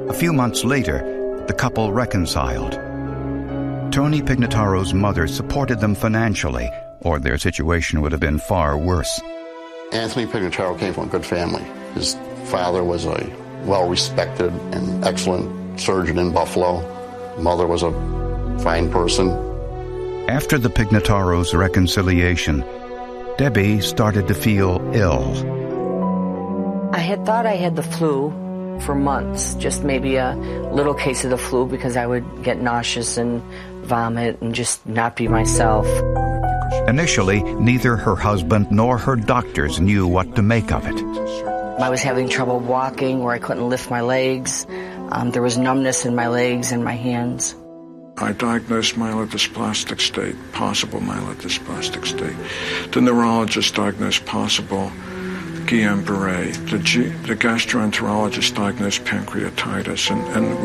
A few months later, the couple reconciled. Tony Pignataro's mother supported them financially, or their situation would have been far worse. Anthony Pignataro came from a good family. His father was a well-respected and excellent surgeon in Buffalo. Mother was a fine person. After the Pignataros' reconciliation, Debbie started to feel ill. I had thought I had the flu for months, just maybe a little case of the flu, because I would get nauseous and vomit and just not be myself. Initially, neither her husband nor her doctors knew what to make of it. I was having trouble walking, where I couldn't lift my legs. There was numbness in my legs and my hands. I diagnosed myelodysplastic state, possible myelodysplastic state. The neurologist diagnosed possible Guillain-Barré. The gastroenterologist diagnosed pancreatitis. And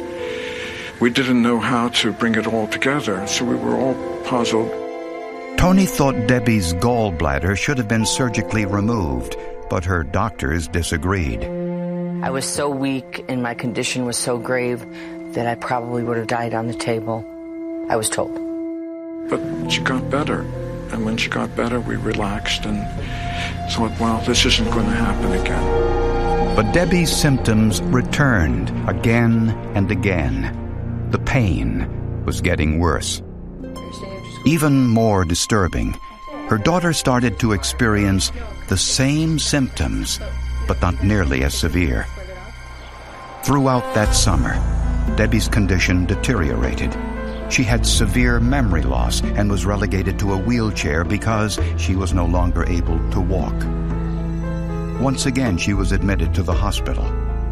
we didn't know how to bring it all together, so we were all puzzled. Tony thought Debbie's gallbladder should have been surgically removed, but her doctors disagreed. I was so weak and my condition was so grave that I probably would have died on the table, I was told. But she got better, and when she got better, we relaxed and thought, well, this isn't going to happen again. But Debbie's symptoms returned again and again. The pain was getting worse. Even more disturbing, her daughter started to experience the same symptoms, but not nearly as severe. Throughout that summer, Debbie's condition deteriorated. She had severe memory loss and was relegated to a wheelchair because she was no longer able to walk. Once again, she was admitted to the hospital.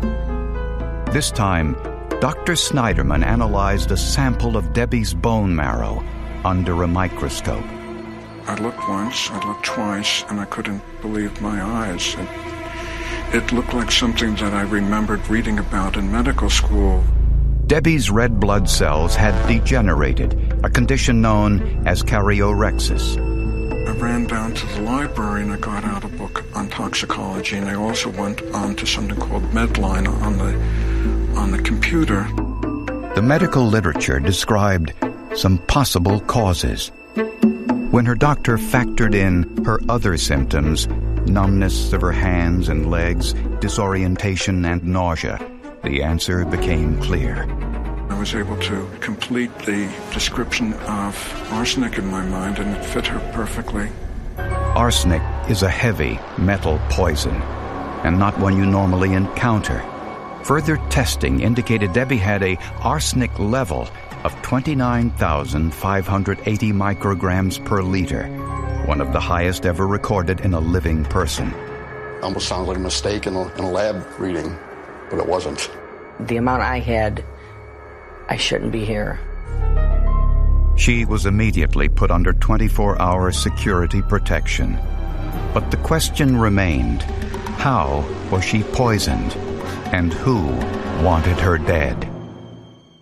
This time, Dr. Snyderman analyzed a sample of Debbie's bone marrow under a microscope. I looked once, I looked twice, and I couldn't believe my eyes. It looked like something that I remembered reading about in medical school. Debbie's red blood cells had degenerated, a condition known as karyorrhexis. I ran down to the library and I got out a book on toxicology, and I also went on to something called Medline on the computer. The medical literature described some possible causes. When her doctor factored in her other symptoms, numbness of her hands and legs, disorientation and nausea, the answer became clear. I was able to complete the description of arsenic in my mind, and it fit her perfectly. Arsenic is a heavy metal poison, and not one you normally encounter. Further testing indicated Debbie had a arsenic level of 29,580 micrograms per liter, one of the highest ever recorded in a living person. Almost sounds like a mistake in a lab reading, but it wasn't. The amount I had, I shouldn't be here. She was immediately put under 24-hour security protection. But the question remained, how was she poisoned? And who wanted her dead?